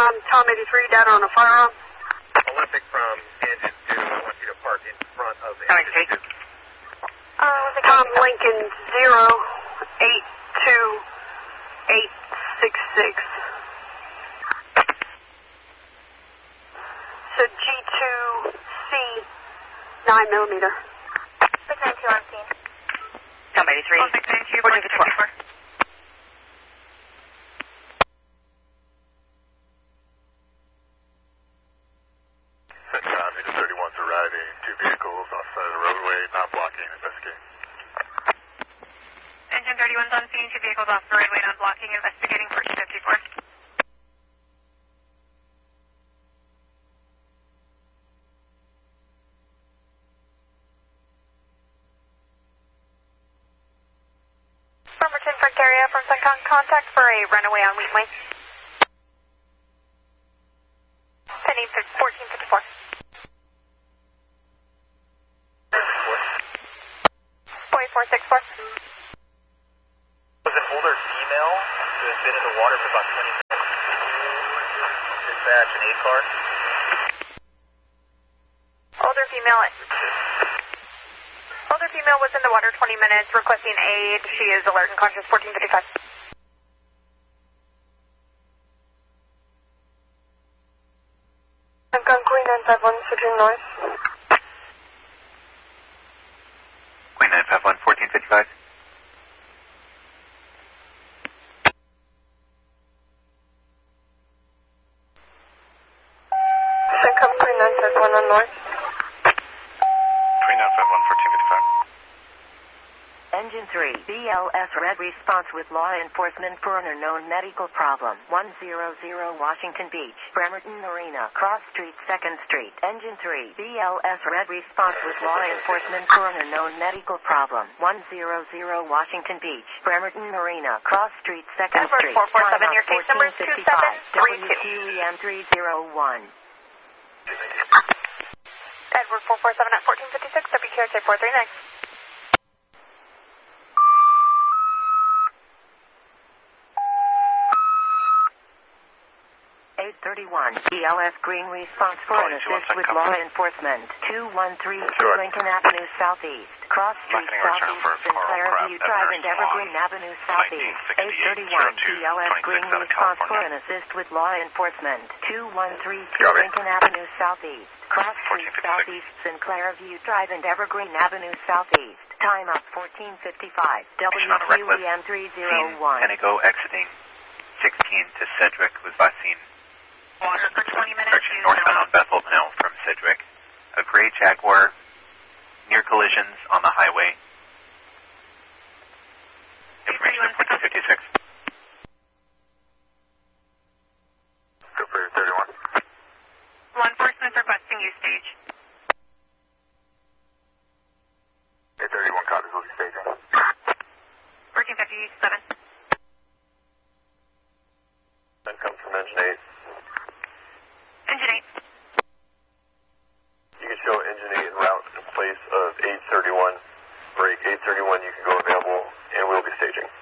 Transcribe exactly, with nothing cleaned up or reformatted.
COM, Tom eighty-three, data on a firearm. Olympic from engine two, I want you to park in front of Tom engine eighty-three. two. Uh, Tom Lincoln zero eight two eight six six. So G two C nine millimeter. six nine two on scene. Tom eighty-three. Oh, six nine two, fourteen fifty-four. Tom eight thirty-one for riding two vehicles off side of the roadway, not blocking, investigating. Engine thirty-one's on scene, two vehicles off the roadway, not blocking, investigating, fourteen fifty-four. Bremerton, Frank area from Suncon, contact for a runaway on Wheatley. Pending fourteen fifty-four. forty-four sixty-four. Was an older female who has been in the water for about twenty minutes. Dispatch an aid car. Older female. Older female was in the water twenty minutes, requesting aid. She is alert and conscious, fourteen fifty-five. Suncon Queen nine five one, switching north. Queen nine five one, fourteen fifty-five. Suncon Queen nine five one on north. Queen nine five one, fourteen fifty-five. Engine three, B L S red response with law enforcement for an unknown medical problem. one hundred Washington Beach, Bremerton Marina, Cross Street, second Street. Engine three, B L S red response with law enforcement for an unknown medical problem. one hundred Washington Beach, Bremerton Marina, Cross Street, second Edward Street. four four seven, Time your out case number is two seven three two. W Q E M three zero one. Edward four four seven at fourteen fifty-six, W Q H A four three nine. eight thirty-one, B L S green response for an assist with law enforcement. two one three two Lincoln Avenue Southeast, Cross Street Southeast, Sinclair View Drive and Evergreen Avenue Southeast. eight thirty-one, B L S green response for an assist with law enforcement. two one three two Lincoln Avenue Southeast, Cross Street Southeast, Sinclair View Drive and Evergreen Avenue Southeast. Time up fourteen fifty-five, W Q E M three zero one. Pentago exiting sixteen to Cedric was last seen. Water for twenty minutes. Direction northbound on Bethel now from Cedric. A gray Jaguar near collisions on the highway. Information of fourteen fifty-six. Go for thirty-one. Law enforcement requesting use stage. eight thirty-one copies, will be staging. fourteen fifty-seven. Then comes from engine eight. Engine eight. You can show engine eight en route in place of eight thirty-one. Break eight thirty-one, you can go available, and we'll be staging.